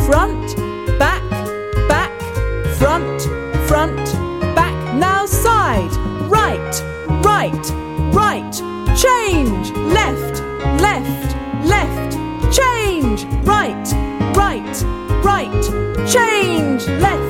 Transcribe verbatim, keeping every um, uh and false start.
front, back, back, front, front, back. Now side, right, right, right. Change, left, left, left. Change, right, right, right. Change, left.